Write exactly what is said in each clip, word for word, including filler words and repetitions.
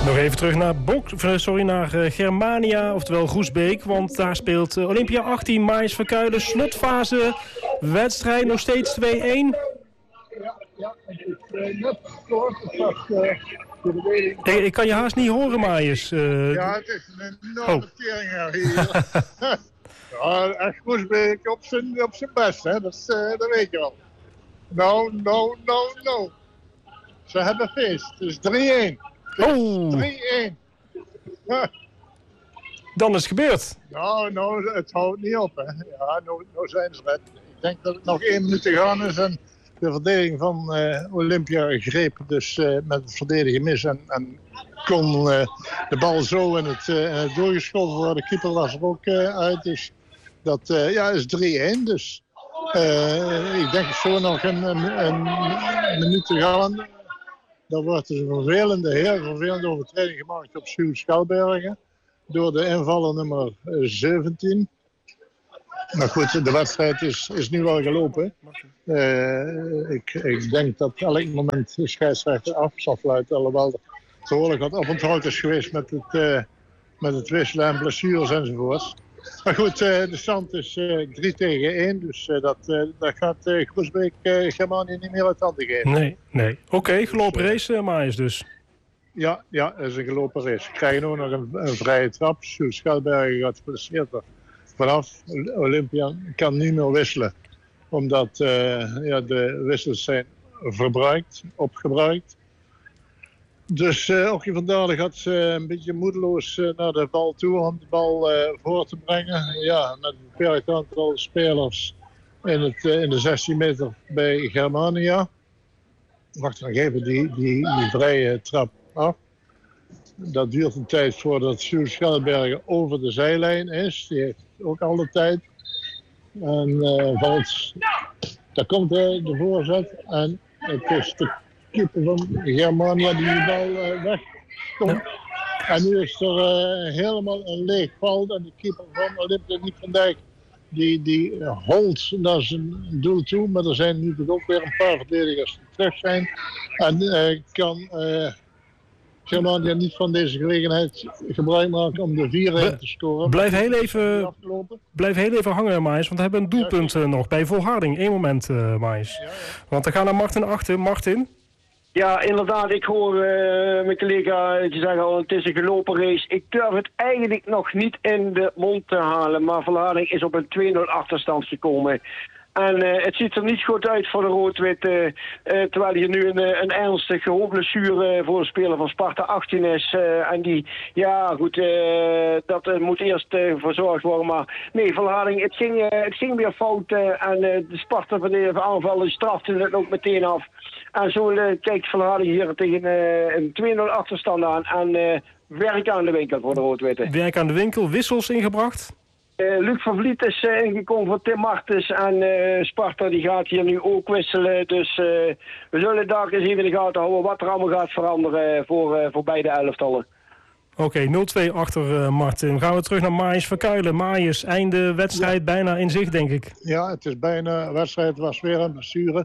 Nog even terug naar, Bok, sorry, naar uh, Germania, oftewel Groesbeek. Want daar speelt uh, Olympia achttien, Maïs Verkuilen. Slotfase, wedstrijd nog steeds twee-een. Ja, ja, het is uh, net gescoord. Het was uh, de verdediging. Hey, ik kan je haast niet horen, Maïs. Uh, ja, het is een enorme oh. tering hier. ja, echt Groesbeek op zijn, op zijn best, hè. Dat, uh, dat weet je wel. No, no, no, no. Ze hebben feest. Het is drie-een. Oh. drie-een. Dan is het gebeurd. Nou, nou, het houdt niet op. Hè. Ja, nou, nou zijn ze red. Ik denk dat het nog één minuut te gaan is. En de verdediging van uh, Olympia greep dus uh, met het verdedigen mis. En, en kon uh, de bal zo in het, uh, in het doorgeschoven worden. De keeper was er ook uh, uit. Dus dat uh, ja, is drie-een. Dus uh, ik denk zo nog een, een, een, een minuut te gaan. Dan wordt dus een vervelende, heel vervelende overtreding gemaakt op Sjoerd Schalbergen. Door de invaller nummer zeventien. Maar goed, de wedstrijd is, is nu al gelopen. Uh, ik, ik denk dat elk moment de scheidsrechter af zal fluiten. Alhoewel er behoorlijk wat oponthoud is geweest met het, uh, met het wisselen en blessures enzovoorts. Maar goed, uh, de stand is uh, drie tegen één. Dus uh, dat, uh, dat gaat uh, Groesbeek uh, Germania niet meer uit handen geven. Nee, nee. Oké, okay, gelopen race, uh, Maïs dus. Ja, ja, dat is een gelopen race. We krijgen ook nog een, een vrije trap. Sjoerd Schalbergen gaat geblesseerd vanaf. Olympia kan niet meer wisselen. Omdat uh, ja, de wissels zijn verbruikt, opgebruikt. Dus uh, Okie van Dalen gaat uh, een beetje moedeloos uh, naar de bal toe om de bal uh, voor te brengen. Ja, met een beperkt aantal spelers in, het, uh, in de zestien meter bij Germania. Wacht nog even die, die, die vrije trap af. Dat duurt een tijd voordat Sjoerd Schalbergen over de zijlijn is. Die heeft ook al de tijd. En uh, valt, daar komt uh, de voorzet. En het is de keeper van Germania die de bal uh, wegkomt. En nu is er uh, helemaal een leeg veld. En de keeper van Olympia, Nick van Dijk, die, die uh, holt naar zijn doel toe. Maar er zijn nu toch ook weer een paar verdedigers die terug zijn. En uh, kan uh, Germania niet van deze gelegenheid gebruik maken om de vier-een te scoren. Blijf heel even, blijf heel even hangen, Maïs. Want we hebben een doelpunt uh, nog bij Volharding. Eén moment, uh, Maïs. Ja, ja. Want we gaan naar Martin achter. Martin? Ja, inderdaad. Ik hoor uh, mijn collega zeggen al, het is een gelopen race. Ik durf het eigenlijk nog niet in de mond te halen. Maar Volharding is op een twee-nul achterstand gekomen. En uh, het ziet er niet goed uit voor de Rood-Wit. Uh, uh, terwijl hier nu een, een ernstige hoofdblessure uh, voor een speler van Sparta achttien is. Uh, en die, ja goed, uh, dat uh, moet eerst uh, verzorgd worden. Maar nee, Volharding, het ging, uh, het ging weer fout. Uh, en uh, de Sparta van de aanvallen strafte het ook meteen af. En zo uh, kijkt Volharding hier tegen uh, een twee-nul achterstand aan. En uh, werk aan de winkel voor de Rood-Witte. Werk aan de winkel, wissels ingebracht? Uh, Luc van Vliet is uh, ingekomen voor Tim Martens en uh, Sparta die gaat hier nu ook wisselen. Dus uh, we zullen daar eens even in de gaten houden wat er allemaal gaat veranderen voor, uh, voor beide elftallen. Oké, okay, nul twee achter uh, Martin. Gaan we terug naar Maïs Verkuilen. Maïs, einde wedstrijd ja. bijna in zicht, denk ik. Ja, het is bijna een wedstrijd. Het was weer een blessure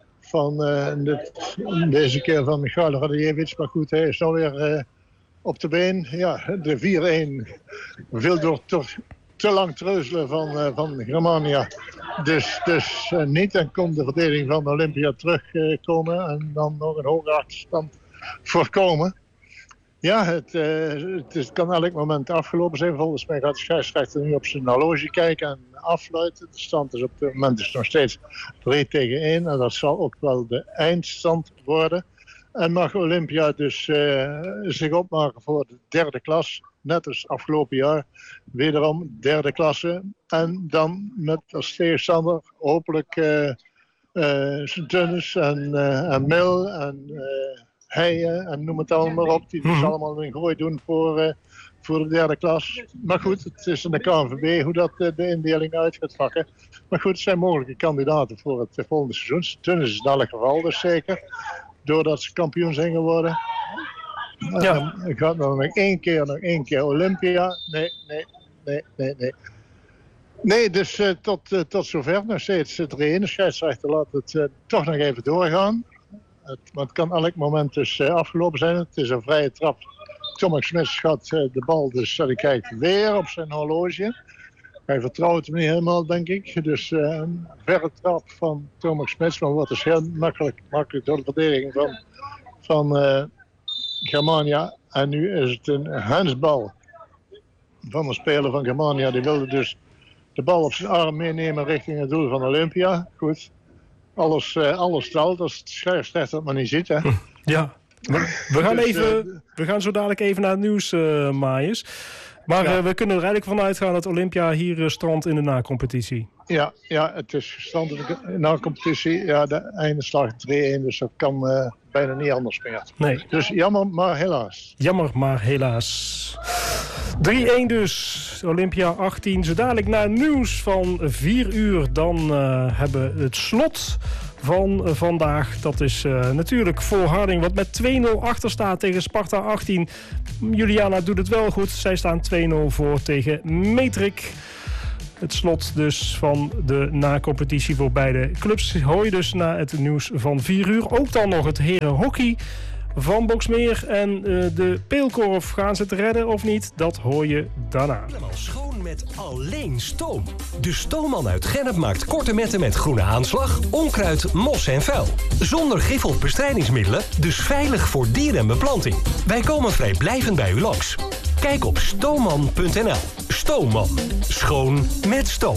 van uh, dit, deze keer van Michail Radijevich. Maar goed, hij is alweer uh, op de been. Ja, de vier-een veel door toch te lang treuzelen van, uh, van Germania. Dus, dus uh, niet. En kon de verdediging van Olympia terugkomen. Uh, en dan nog een hoge achterstand voorkomen. Ja, het, uh, het, is, het kan elk moment afgelopen zijn. Volgens mij gaat de scheidsrechter nu op zijn horloge kijken en afsluiten. De stand is op dit moment dus nog steeds drie tegen één. En dat zal ook wel de eindstand worden. En mag Olympia dus uh, zich opmaken voor de derde klas. Net als afgelopen jaar. Wederom derde klasse. En dan met als tegenstander hopelijk uh, uh, Sint-Tunis en, uh, en Mil en uh, Heijen en noem het allemaal maar op. Die dus allemaal een gooi doen voor, uh, voor de derde klas. Maar goed, het is in de K N V B hoe dat uh, de indeling uit gaat vakken. Maar goed, het zijn mogelijke kandidaten voor het uh, volgende seizoen. Sint-Tunis is in elk geval dus zeker. Doordat ze kampioen zijn geworden. Ja. Uh, ik ga nog één keer, nog één keer Olympia. Nee, nee, nee, nee, nee. Nee, dus uh, tot, uh, tot zover. Nog steeds uh, drie-een. De scheidsrechter laat het uh, toch nog even doorgaan. Het, maar het kan elk moment dus uh, afgelopen zijn. Het is een vrije trap Tomac Smit schat de bal, dus hij kijkt weer op zijn horloge. Hij vertrouwt hem niet helemaal, denk ik. Dus uh, een verre trap van Tomac Smit, maar wordt dus heel makkelijk, makkelijk door de verdediging van, van uh, Germania. En nu is het een handsbal van de speler van Germania. Die wilde dus de bal op zijn arm meenemen richting het doel van Olympia. Goed, alles, uh, alles telt als het scheidsrechter dat maar niet ziet, hè. Ja, we, we, gaan, dus, even, uh, we gaan zo dadelijk even naar het nieuws, uh, Maaiers. Maar ja. uh, we kunnen er eigenlijk van uitgaan dat Olympia hier uh, strandt in de nacompetitie. Ja, ja, het is gestrand in de nacompetitie. Ja, de eindslag drie-een, dus dat kan uh, bijna niet anders meer. Nee. Dus jammer, maar helaas. Jammer, maar helaas. drie-een dus. Olympia achttien. Zo dadelijk naar het nieuws van vier uur. Dan uh, hebben we het slot van uh, vandaag. Dat is uh, natuurlijk Volharding, wat met twee nul achter staat tegen Sparta achttien. Juliana doet het wel goed. Zij staan twee nul voor tegen Metrik. Het slot dus van de na-competitie voor beide clubs. Hoor je dus na het nieuws van vier uur. Ook dan nog het herenhockey van Boxmeer en uh, de Peelkorf. Gaan ze het redden of niet? Dat hoor je daarna. Helemaal schoon met alleen stoom. De stoomman uit Gennep maakt korte metten met groene aanslag, onkruid, mos en vuil. Zonder gif of bestrijdingsmiddelen, dus veilig voor dier en beplanting. Wij komen vrijblijvend bij u langs. Kijk op stoomman punt n l. Stoomman. Schoon met stoom.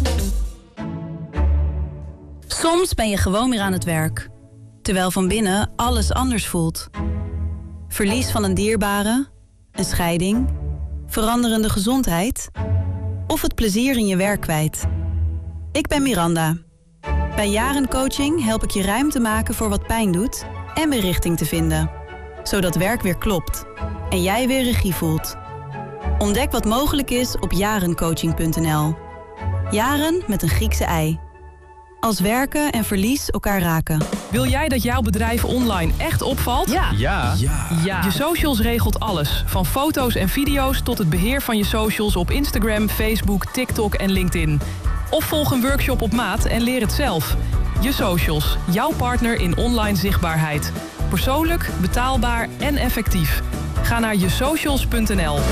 Soms ben je gewoon weer aan het werk. Terwijl van binnen alles anders voelt. Verlies van een dierbare, een scheiding, veranderende gezondheid of het plezier in je werk kwijt. Ik ben Miranda. Bij Jaren Coaching help ik je ruimte maken voor wat pijn doet en weer richting te vinden. Zodat werk weer klopt en jij weer regie voelt. Ontdek wat mogelijk is op jarencoaching punt n l. Jaren met een Griekse ei. Als werken en verlies elkaar raken. Wil jij dat jouw bedrijf online echt opvalt? Ja. Ja. ja. ja. Je Socials regelt alles. Van foto's en video's tot het beheer van je socials op Instagram, Facebook, TikTok en LinkedIn. Of volg een workshop op maat en leer het zelf. Je Socials, jouw partner in online zichtbaarheid. Persoonlijk, betaalbaar en effectief. Ga naar je socials punt n l.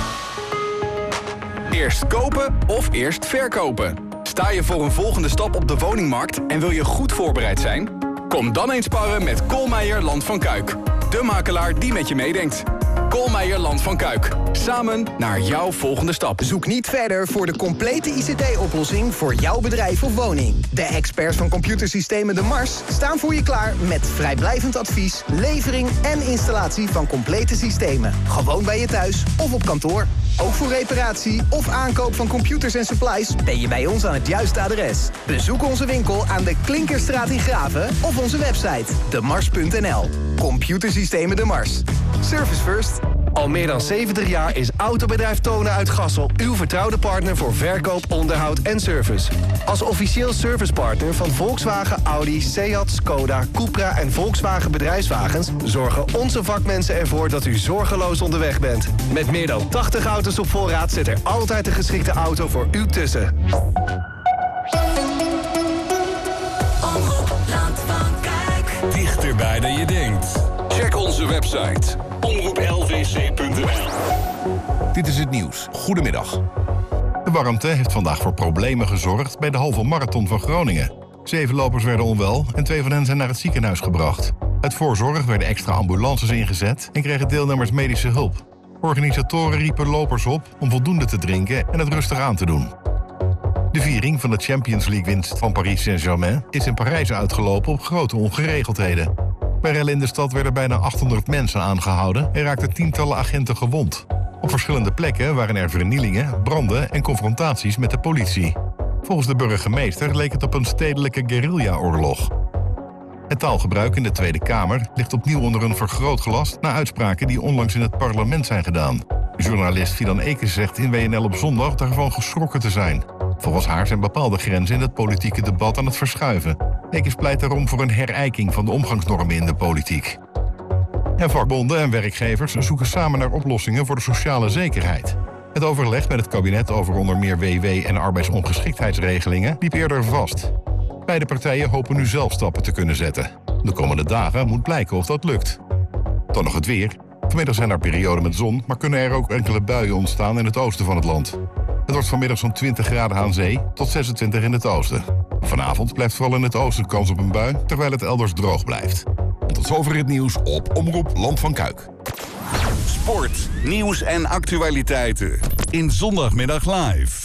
Eerst kopen of eerst verkopen? Sta je voor een volgende stap op de woningmarkt en wil je goed voorbereid zijn? Kom dan eens sparren met Koolmeijer Land van Kuik. De makelaar die met je meedenkt. Koolmeijer Land van Kuik. Samen naar jouw volgende stap. Zoek niet verder voor de complete I C T-oplossing voor jouw bedrijf of woning. De experts van Computersystemen De Mars staan voor je klaar met vrijblijvend advies, levering en installatie van complete systemen. Gewoon bij je thuis of op kantoor. Ook voor reparatie of aankoop van computers en supplies ben je bij ons aan het juiste adres. Bezoek onze winkel aan de Klinkerstraat in Graven of onze website de mars punt n l. Computersystemen De Mars. Service first. Al meer dan zeventig jaar is Autobedrijf Tonen uit Gassel uw vertrouwde partner voor verkoop, onderhoud en service. Als officieel servicepartner van Volkswagen, Audi, Seat, Skoda, Cupra en Volkswagen Bedrijfswagens zorgen onze vakmensen ervoor dat u zorgeloos onderweg bent. Met meer dan tachtig auto's op voorraad zit er altijd de geschikte auto voor u tussen. Omroep Land van Kuik. Dichterbij dan je denkt. Check onze website. omroep l v c punt n l. Dit is het nieuws. Goedemiddag. De warmte heeft vandaag voor problemen gezorgd bij de halve marathon van Groningen. Zeven lopers werden onwel en twee van hen zijn naar het ziekenhuis gebracht. Uit voorzorg werden extra ambulances ingezet en kregen deelnemers medische hulp. Organisatoren riepen lopers op om voldoende te drinken en het rustig aan te doen. De viering van de Champions League-winst van Paris Saint-Germain is in Parijs uitgelopen op grote ongeregeldheden. Bij rellen in de stad werden bijna achthonderd mensen aangehouden en raakten tientallen agenten gewond. Op verschillende plekken waren er vernielingen, branden en confrontaties met de politie. Volgens de burgemeester leek het op een stedelijke guerrilla-oorlog. Het taalgebruik in de Tweede Kamer ligt opnieuw onder een vergrootglas na uitspraken die onlangs in het parlement zijn gedaan. Journalist Fidan Ekes zegt in W N L op zondag daarvan geschrokken te zijn. Volgens haar zijn bepaalde grenzen in het politieke debat aan het verschuiven. Ekes pleit daarom voor een herijking van de omgangsnormen in de politiek. En vakbonden en werkgevers zoeken samen naar oplossingen voor de sociale zekerheid. Het overleg met het kabinet over onder meer W W en arbeidsongeschiktheidsregelingen liep eerder vast. Beide partijen hopen nu zelf stappen te kunnen zetten. De komende dagen moet blijken of dat lukt. Dan nog het weer. Vanmiddag zijn er perioden met zon, maar kunnen er ook enkele buien ontstaan in het oosten van het land. Het wordt vanmiddag zo'n twintig graden aan zee tot zesentwintig in het oosten. Vanavond blijft vooral in het oosten kans op een bui, terwijl het elders droog blijft. Tot zover het nieuws op Omroep Land van Kuik. Sport, nieuws en actualiteiten in Zondagmiddag Live.